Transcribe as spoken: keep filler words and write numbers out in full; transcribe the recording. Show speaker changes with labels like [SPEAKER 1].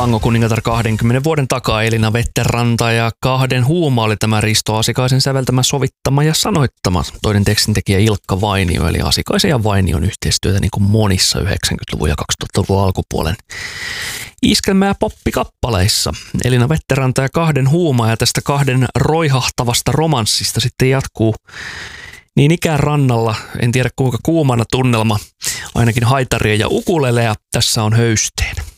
[SPEAKER 1] Tango kuningatar kahdenkymmenen vuoden takaa. Elina Vetteranta ja Kahden huuma oli tämä Risto Asikaisen säveltämä, sovittama ja sanoittama. Toinen tekstintekijä Ilkka Vainio, eli Asikaisen ja Vainion yhteistyötä niin kuin monissa yhdeksänkymmentäluvun ja kaksituhattaluvun alkupuolen iskelmä- ja poppikappaleissa. Elina Vetteranta ja Kahden huuma, ja tästä Kahden roihahtavasta romanssista sitten jatkuu niin ikään rannalla, en tiedä kuinka kuumana tunnelma, ainakin haitaria ja ukuleleja, tässä on Höysteen.